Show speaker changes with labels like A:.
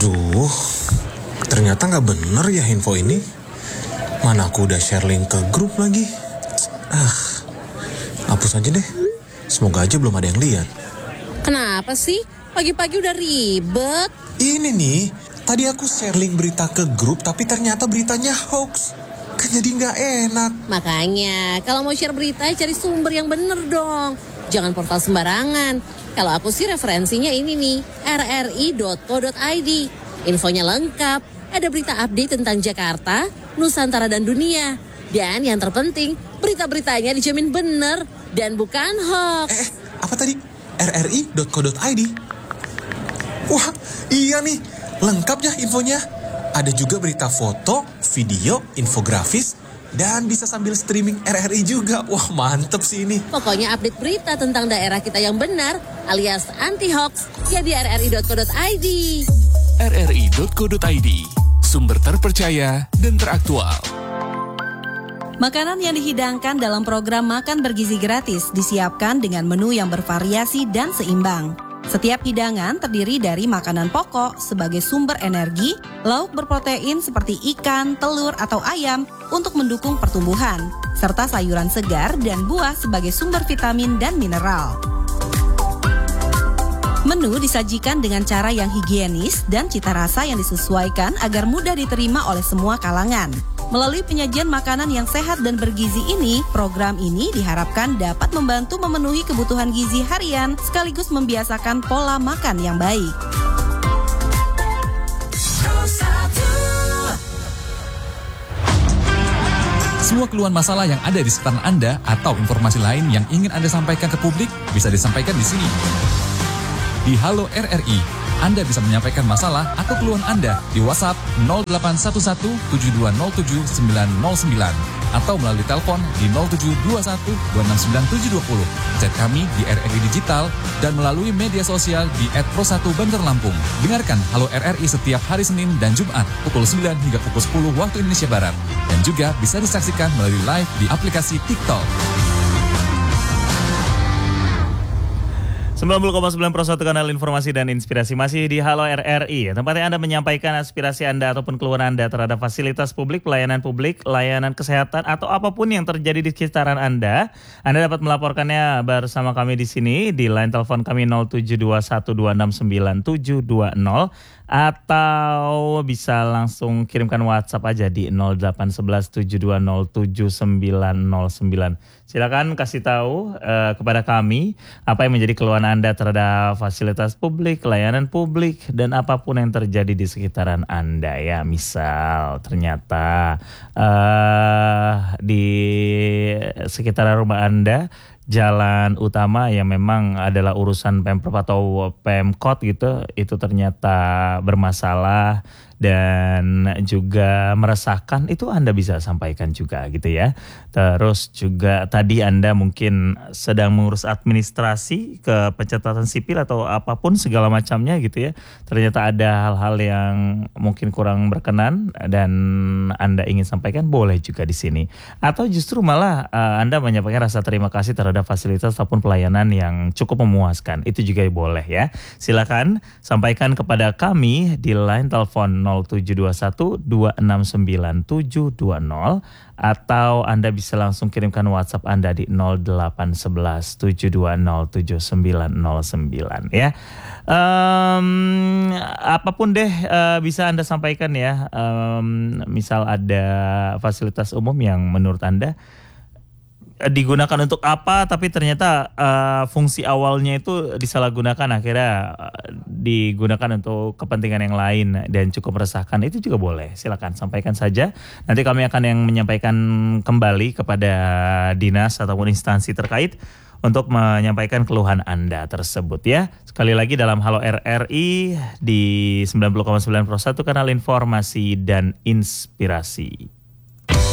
A: Aduh, ternyata nggak bener ya info ini. Mana aku udah share link ke grup lagi. Hapus aja deh. Semoga aja belum ada yang lihat.
B: Kenapa sih? Pagi-pagi udah ribet.
A: Ini nih, tadi aku share link berita ke grup tapi ternyata beritanya hoax. Kan jadi nggak enak.
B: Makanya, kalau mau share berita cari sumber yang bener dong. Jangan portal sembarangan. Kalau aku sih referensinya ini nih, rri.co.id. Infonya lengkap, ada berita update tentang Jakarta, Nusantara dan dunia. Dan yang terpenting, berita-beritanya dijamin bener dan bukan hoax.
A: Apa tadi? rri.co.id. Wah, iya nih, lengkap ya infonya. Ada juga berita foto, video, infografis, dan bisa sambil streaming RRI juga. Wah, mantep sih ini.
B: Pokoknya update berita tentang daerah kita yang benar, alias anti-hoax, ya di rri.co.id.
C: rri.co.id, sumber terpercaya dan teraktual.
D: Makanan yang dihidangkan dalam program Makan Bergizi Gratis disiapkan dengan menu yang bervariasi dan seimbang. Setiap hidangan terdiri dari makanan pokok sebagai sumber energi, lauk berprotein seperti ikan, telur, atau ayam untuk mendukung pertumbuhan, serta sayuran segar dan buah sebagai sumber vitamin dan mineral. Menu disajikan dengan cara yang higienis dan cita rasa yang disesuaikan agar mudah diterima oleh semua kalangan. Melalui penyajian makanan yang sehat dan bergizi ini, program ini diharapkan dapat membantu memenuhi kebutuhan gizi harian sekaligus membiasakan pola makan yang baik.
C: Semua keluhan masalah yang ada di sekitar Anda atau informasi lain yang ingin Anda sampaikan ke publik bisa disampaikan di sini. Di Halo RRI, Anda bisa menyampaikan masalah atau keluhan Anda di WhatsApp 0811 7207 909 atau melalui telepon di 0721 269720. Chat kami di RRI Digital dan melalui media sosial di @pro1 Banjar Lampung. Dengarkan Halo RRI setiap hari Senin dan Jumat pukul 9 hingga pukul 10 waktu Indonesia Barat. Dan juga bisa disaksikan melalui live di aplikasi TikTok.
E: 90,9 Pro 1 kanal informasi dan inspirasi masih di Halo RRI. Tempatnya Anda menyampaikan aspirasi Anda ataupun keluhan Anda terhadap fasilitas publik, layanan kesehatan atau apapun yang terjadi di sekitaran Anda. Anda dapat melaporkannya bersama kami di sini di line telepon kami 0721269720 atau bisa langsung kirimkan WhatsApp aja di 081172079909. Silakan kasih tahu kepada kami apa yang menjadi keluhan Anda terhadap fasilitas publik, layanan publik, dan apapun yang terjadi di sekitaran Anda ya. Misal ternyata di sekitaran rumah Anda jalan utama yang memang adalah urusan Pemprov atau Pemkot gitu, itu ternyata bermasalah dan juga meresahkan, itu Anda bisa sampaikan juga gitu ya. Terus juga tadi Anda mungkin sedang mengurus administrasi ke pencatatan sipil atau apapun segala macamnya gitu ya. Ternyata ada hal-hal yang mungkin kurang berkenan dan Anda ingin sampaikan, boleh juga di sini. Atau justru malah Anda menyampaikan rasa terima kasih terhadap fasilitas ataupun pelayanan yang cukup memuaskan. Itu juga boleh ya. Silakan sampaikan kepada kami di line telepon 0721269720 atau Anda bisa langsung kirimkan WhatsApp Anda di 081172079909 ya. Apapun deh bisa Anda sampaikan ya. Misal ada fasilitas umum yang menurut Anda digunakan untuk apa tapi ternyata fungsi awalnya itu disalahgunakan, akhirnya digunakan untuk kepentingan yang lain dan cukup meresahkan, itu juga boleh. Silakan sampaikan saja. Nanti kami akan yang menyampaikan kembali kepada dinas ataupun instansi terkait untuk menyampaikan keluhan Anda tersebut ya. Sekali lagi dalam Halo RRI di 90,9 Pro 1 kanal informasi dan inspirasi.